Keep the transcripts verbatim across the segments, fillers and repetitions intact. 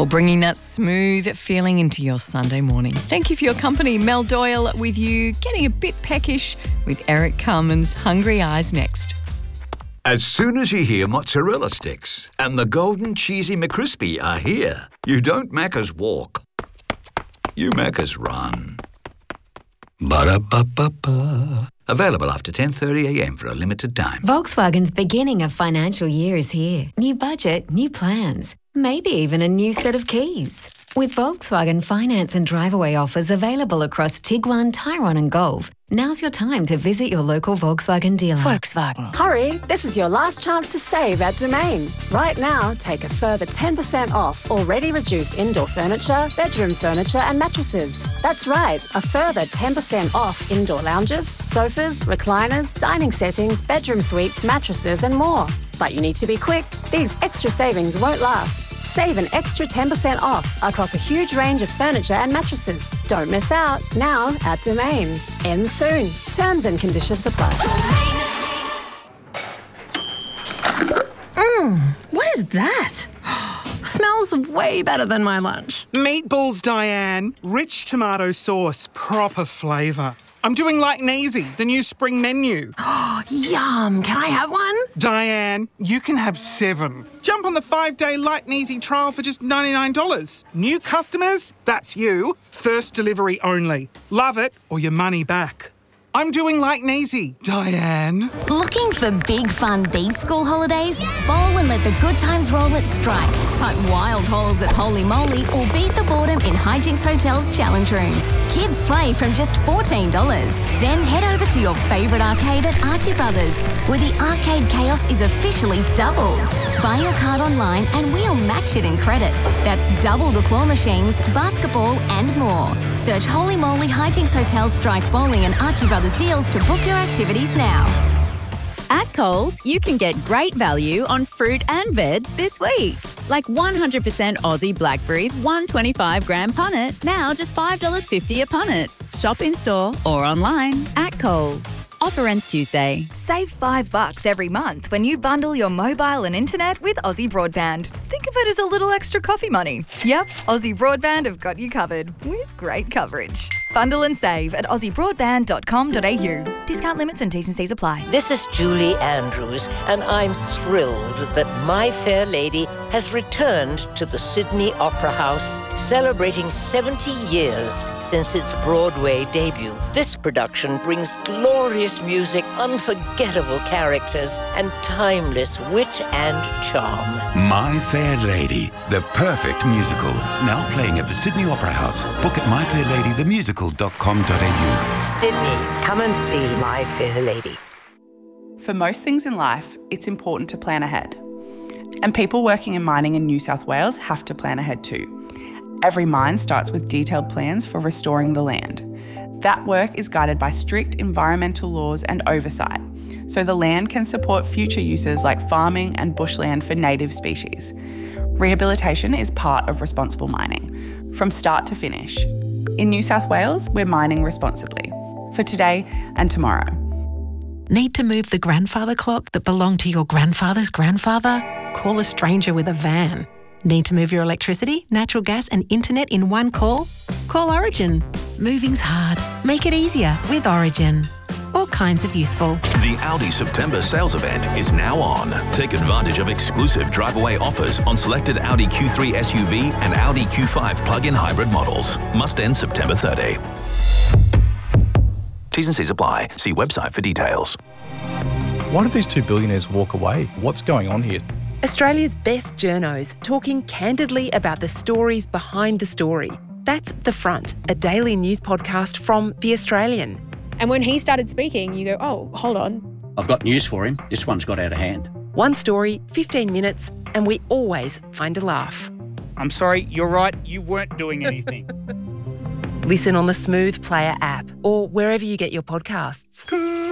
for bringing that smooth feeling into your Sunday morning. Thank you for your company. Mel Doyle with you, getting a bit peckish with Eric Carmen's Hungry Eyes next. As soon as you hear mozzarella sticks and the golden cheesy McCrispy are here, you don't Macca's walk, you Macca's run. Ba-da-ba-ba-ba. Available after ten thirty a m for a limited time. Volkswagen's beginning of financial year is here. New budget, new plans, maybe even a new set of keys. With Volkswagen finance and drive-away offers available across Tiguan, Tyrone and Golf, now's your time to visit your local Volkswagen dealer. Volkswagen. Hurry, this is your last chance to save at Domain. Right now, take a further ten percent off already reduced indoor furniture, bedroom furniture and mattresses. That's right, a further ten percent off indoor lounges, sofas, recliners, dining settings, bedroom suites, mattresses and more. But you need to be quick. These extra savings won't last. Save an extra ten percent off across a huge range of furniture and mattresses. Don't miss out. Now at Domain. Ends soon. Terms and conditions apply. Mmm, what is that? Smells way better than my lunch. Meatballs, Diane. Rich tomato sauce, proper flavour. I'm doing like Neasy, the new spring menu. Yum, can I have one? Diane, you can have seven. Jump on the five-day Like Neasy trial for just ninety-nine dollars. New customers? That's you. First delivery only. Love it or your money back. I'm doing like Neasy, Diane. Looking for big fun these school holidays? Bowl and let the good times roll at Strike. Cut wild holes at Holy Moly or beat the boredom in Hijinks Hotel's challenge rooms. Kids play from just fourteen dollars. Then head over to your favourite arcade at Archie Brothers, where the arcade chaos is officially doubled. Buy your card online and we'll match it in credit. That's double the claw machines, basketball and more. Search Holy Moly Hijinks Hotel, Strike Bowling and Archie Brothers deals to book your activities now. At Coles, you can get great value on fruit and veg this week. Like one hundred percent Aussie blackberries, one twenty-five gram punnet, now just five dollars fifty a punnet. Shop in store or online at Coles. Offer ends Tuesday. Save five bucks every month when you bundle your mobile and internet with Aussie Broadband. Think of it as a little extra coffee money. Yep, Aussie Broadband have got you covered with great coverage. Bundle and save at aussie broadband dot com dot a u. Discount limits and T's and C's apply. This is Julie Andrews, and I'm thrilled that My Fair Lady has returned to the Sydney Opera House, celebrating seventy years since its Broadway debut. This production brings glorious music, unforgettable characters, and timeless wit and charm. My Fair Lady, the perfect musical. Now playing at the Sydney Opera House. Book at my fair lady the musical dot com dot a u. Sydney, come and see My Fair Lady. For most things in life, it's important to plan ahead. And people working in mining in New South Wales have to plan ahead too. Every mine starts with detailed plans for restoring the land. That work is guided by strict environmental laws and oversight, so the land can support future uses like farming and bushland for native species. Rehabilitation is part of responsible mining, from start to finish. In New South Wales, we're mining responsibly, for today and tomorrow. Need to move the grandfather clock that belonged to your grandfather's grandfather? Call a stranger with a van. Need to move your electricity, natural gas and internet in one call? Call Origin. Moving's hard. Make it easier with Origin. All kinds of useful. The Audi September sales event is now on. Take advantage of exclusive drive-away offers on selected Audi Q three S U V and Audi Q five plug-in hybrid models. Must end September thirtieth. T's and C's apply. See website for details. Why did these two billionaires walk away? What's going on here? Australia's best journos talking candidly about the stories behind the story. That's The Front, a daily news podcast from The Australian. And when he started speaking, you go, oh, hold on. I've got news for him. This one's got out of hand. One story, fifteen minutes, and we always find a laugh. I'm sorry, you're right, you weren't doing anything. Listen on the Smooth Player app or wherever you get your podcasts.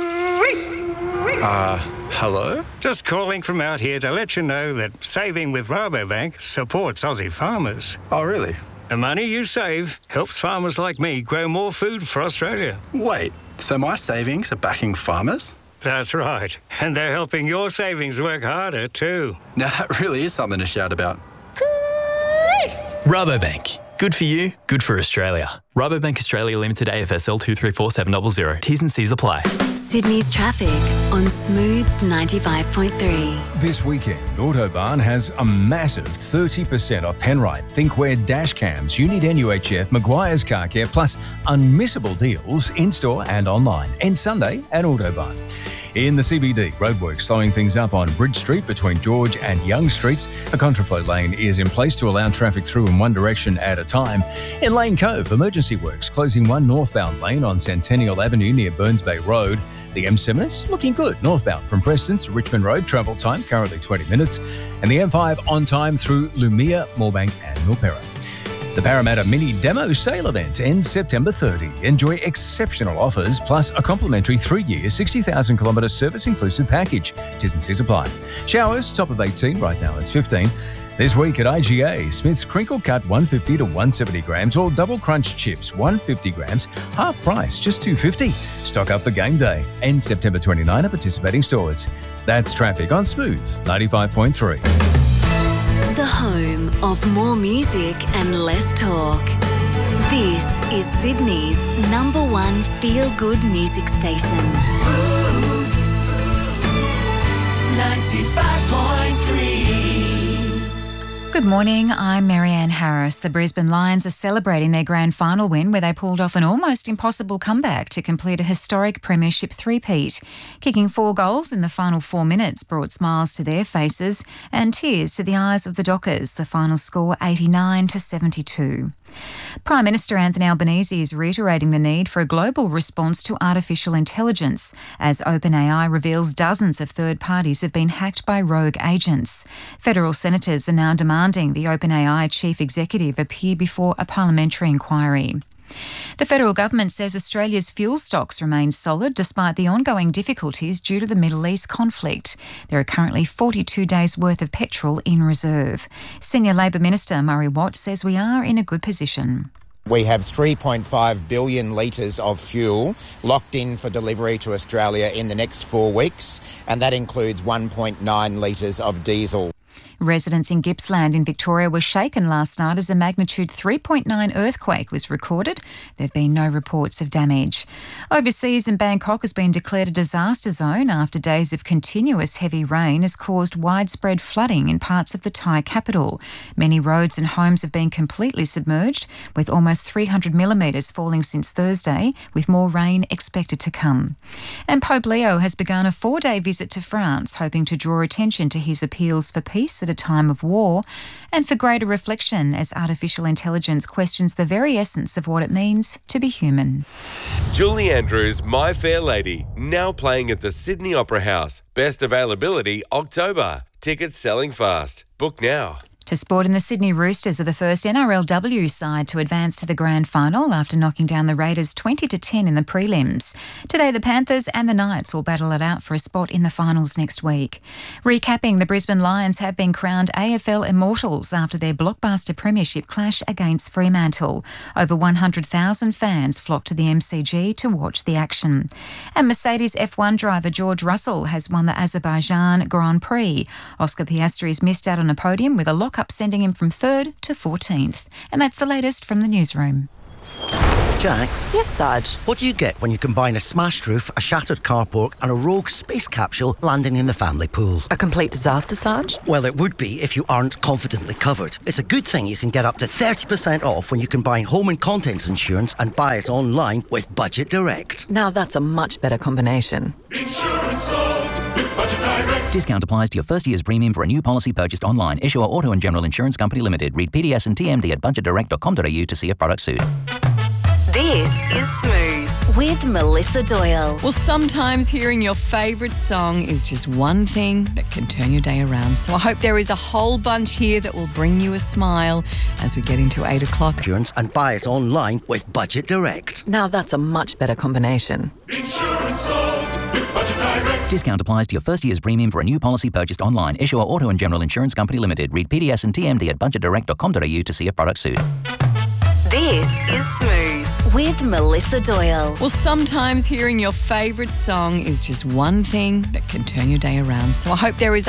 Uh, hello? Just calling from out here to let you know that saving with Rabobank supports Aussie farmers. Oh, really? The money you save helps farmers like me grow more food for Australia. Wait, so my savings are backing farmers? That's right. And they're helping your savings work harder too. Now that really is something to shout about. Rabobank. Good for you, good for Australia. Rabobank Australia Limited A F S L two three four seven zero zero. T's and C's apply. Sydney's traffic on Smooth ninety-five point three. This weekend, Autobarn has a massive thirty percent off Penrite, Thinkware dash cams, Unit N U H F, Maguire's Car Care, plus unmissable deals in-store and online. And Sunday at Autobarn. In the C B D, roadworks slowing things up on Bridge Street between George and Young Streets. A contraflow lane is in place to allow traffic through in one direction at a time. In Lane Cove, emergency works closing one northbound lane on Centennial Avenue near Burns Bay Road. The M seven is looking good northbound from Preston to Richmond Road. Travel time currently twenty minutes. And the M five on time through Lumia, Moorebank and Milperra. The Parramatta Mini Demo Sale Event ends September thirtieth. Enjoy exceptional offers plus a complimentary three-year, sixty thousand kilometre service-inclusive package. T's and C's apply. Showers, top of eighteen, right now it's fifteen. This week at I G A, Smith's Crinkle Cut one fifty to one seventy grams or Double Crunch Chips one fifty grams, half price, just two fifty. Stock up for game day. Ends September twenty-ninth at participating stores. That's traffic on Smooth ninety-five point three. The home of more music and less talk. This is Sydney's number one feel-good music station. Smooth ninety-five point three. Good morning, I'm Marianne Harris. The Brisbane Lions are celebrating their grand final win where they pulled off an almost impossible comeback to complete a historic premiership three-peat. Kicking four goals in the final four minutes brought smiles to their faces and tears to the eyes of the Dockers, the final score eighty-nine to seventy-two. Prime Minister Anthony Albanese is reiterating the need for a global response to artificial intelligence as OpenAI reveals dozens of third parties have been hacked by rogue agents. Federal senators are now demanding the OpenAI chief executive appear before a parliamentary inquiry. The federal government says Australia's fuel stocks remain solid despite the ongoing difficulties due to the Middle East conflict. There are currently forty-two days' worth of petrol in reserve. Senior Labor Minister Murray Watt says we are in a good position. We have three point five billion litres of fuel locked in for delivery to Australia in the next four weeks, and that includes one point nine litres of diesel. Residents in Gippsland in Victoria were shaken last night as a magnitude three point nine earthquake was recorded. There have been no reports of damage. Overseas in Bangkok has been declared a disaster zone after days of continuous heavy rain has caused widespread flooding in parts of the Thai capital. Many roads and homes have been completely submerged, with almost three hundred millimetres falling since Thursday, with more rain expected to come. And Pope Leo has begun a four-day visit to France, hoping to draw attention to his appeals for peace at a time of war and for greater reflection as artificial intelligence questions the very essence of what it means to be human. Julie Andrews' My Fair Lady, now playing at the Sydney Opera House. Best availability October. Tickets selling fast. Book now. To sport, in the Sydney Roosters are the first N R L W side to advance to the grand final after knocking down the Raiders twenty to ten in the prelims. Today the Panthers and the Knights will battle it out for a spot in the finals next week. Recapping, the Brisbane Lions have been crowned A F L Immortals after their blockbuster premiership clash against Fremantle. Over one hundred thousand fans flocked to the M C G to watch the action. And Mercedes F one driver George Russell has won the Azerbaijan Grand Prix. Oscar Piastri's missed out on a podium with a lock up sending him from third to fourteenth. And that's the latest from the newsroom. Jax? Yes, Sarge? What do you get when you combine a smashed roof, a shattered carport and a rogue space capsule landing in the family pool? A complete disaster, Sarge? Well, it would be if you aren't confidently covered. It's a good thing you can get up to thirty percent off when you combine home and contents insurance and buy it online with Budget Direct. Now that's a much better combination. Insurance solved with Budget Direct. Discount applies to your first year's premium for a new policy purchased online. Issuer Auto and General Insurance Company Limited. Read P D S and T M D at budget direct dot com dot a u to see if product suit. This is Smooth with Melissa Doyle. Well, sometimes hearing your favourite song is just one thing that can turn your day around. So I hope there is a whole bunch here that will bring you a smile as we get into eight o'clock. Insurance and buy it online with Budget Direct. Now that's a much better combination. Insurance solved with Budget Direct. Discount applies to your first year's premium for a new policy purchased online. Issuer Auto and General Insurance Company Limited. Read P D S and T M D at budget direct dot com dot a u to see if product suit. This is Smooth with Melissa Doyle. Well, sometimes hearing your favourite song is just one thing that can turn your day around. So I hope there is a